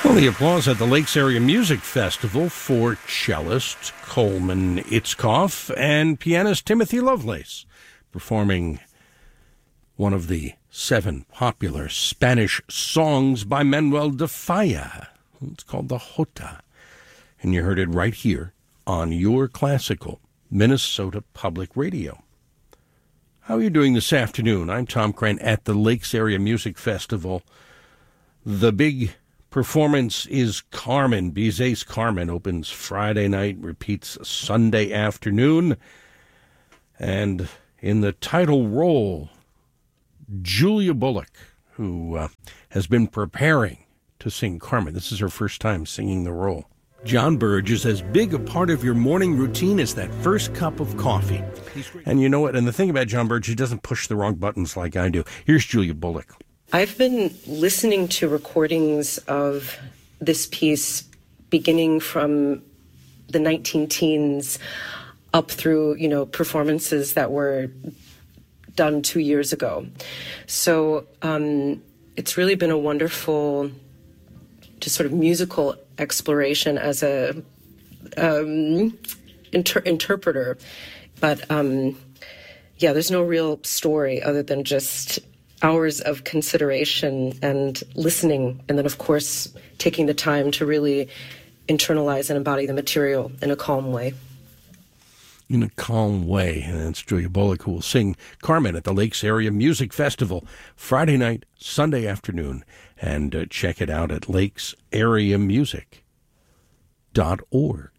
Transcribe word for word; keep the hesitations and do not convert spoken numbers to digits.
Well, the applause at the Lakes Area Music Festival for cellist Coleman Itzkoff and pianist Timothy Lovelace, performing one of the seven popular Spanish songs by Manuel de Falla. It's called the Jota, and you heard it right here on your classical Minnesota Public Radio. How are you doing this afternoon? I'm Tom Crane at the Lakes Area Music Festival. The big performance is Carmen. Bizet's Carmen opens Friday night, repeats Sunday afternoon. And in the title role, Julia Bullock, who uh, has been preparing to sing Carmen. This is her first time singing the role. John Burge is as big a part of your morning routine as that first cup of coffee. And you know what? And the thing about John Burge, he doesn't push the wrong buttons like I do. Here's Julia Bullock. I've been listening to recordings of this piece beginning from the nineteen teens up through, you know, performances that were done two years ago. So um, it's really been a wonderful, just sort of musical exploration as a um, inter- interpreter. But um, yeah, there's no real story other than just hours of consideration and listening, and then, of course, taking the time to really internalize and embody the material in a calm way. In a calm way. And it's Julia Bullock who will sing Carmen at the Lakes Area Music Festival Friday night, Sunday afternoon. And uh, check it out at lakes area music dot org.